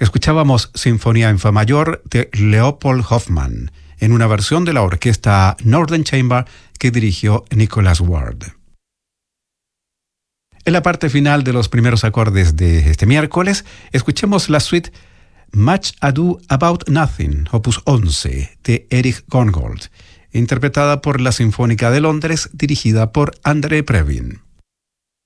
Escuchábamos Sinfonía en Fa mayor de Leopold Hoffmann, en una versión de la orquesta Northern Chamber que dirigió Nicholas Ward. En la parte final de los primeros acordes de este miércoles, escuchemos la suite Much Ado About Nothing, opus 11, de Erich Korngold, interpretada por la Sinfónica de Londres, dirigida por André Previn.